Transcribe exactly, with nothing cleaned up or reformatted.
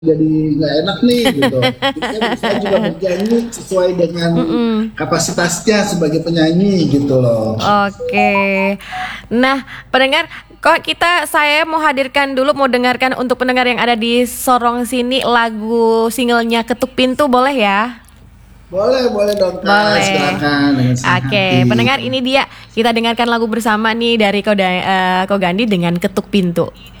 jadi nggak enak nih gitu. Jadi kan saya juga bernyanyi sesuai dengan kapasitasnya sebagai penyanyi gitu loh. Oke. Nah, pendengar, kok kita saya mau hadirkan dulu mau dengarkan untuk pendengar yang ada di Sorong sini lagu singlenya Ketuk Pintu boleh ya? Boleh, boleh dong Kak, Boleh. silakan dengan senang Oke, hati. pendengar ini dia kita dengarkan lagu bersama nih dari Koda, eh, Kogandi dengan Ketuk Pintu.